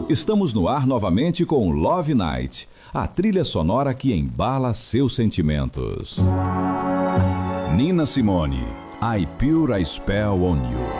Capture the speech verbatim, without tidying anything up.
Estamos no ar novamente com Love Night, a trilha sonora que embala seus sentimentos. Nina Simone, I Put a Spell on You.